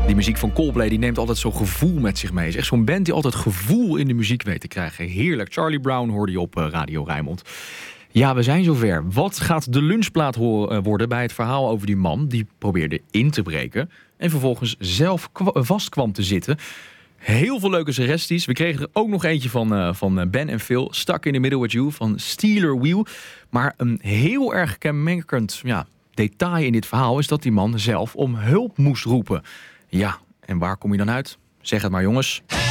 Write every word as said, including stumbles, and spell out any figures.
Die muziek van Coldplay die neemt altijd zo'n gevoel met zich mee. Het is echt zo'n band die altijd gevoel in de muziek weet te krijgen. Heerlijk. Charlie Brown hoorde je op Radio Rijnmond. Ja, we zijn zover. Wat gaat de lunchplaat ho- worden bij het verhaal over die man die probeerde in te breken en vervolgens zelf kwa- vast kwam te zitten? Heel veel leuke suggesties. We kregen er ook nog eentje van, uh, van Ben en Phil. Stuck in the Middle with You van Steeler Wheel. Maar een heel erg kenmerkend ja, detail in dit verhaal is dat die man zelf om hulp moest roepen. Ja, en waar kom je dan uit? Zeg het maar, jongens.